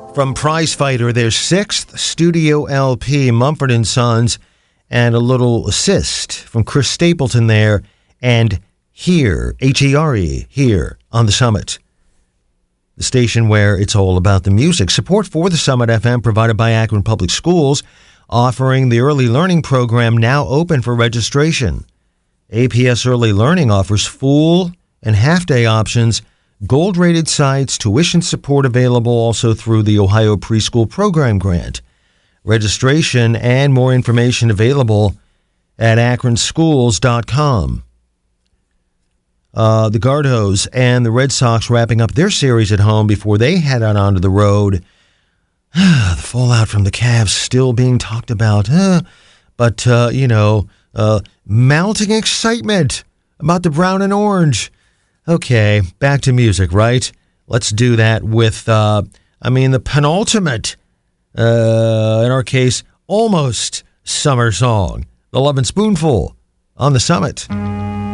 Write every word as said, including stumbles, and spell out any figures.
From Prize Fighter, their sixth studio L P, Mumford and Sons, and a little assist from Chris Stapleton there, and Here, H E R E, here on the Summit. The station where it's all about the music. Support for the Summit F M provided by Akron Public Schools, offering the Early Learning Program now open for registration. A P S Early Learning offers full and half-day options, gold-rated sites, tuition support available also through the Ohio Preschool Program Grant. Registration and more information available at akron schools dot com. Uh, the Gardos and the Red Sox wrapping up their series at home before they head out onto the road. The fallout from the Cavs still being talked about. Uh, but, uh, you know, uh, mounting excitement about the brown and orange. Okay, back to music, right? Let's do that with, uh, I mean, the penultimate, uh, in our case, almost summer song, The Lovin' Spoonful on the Summit.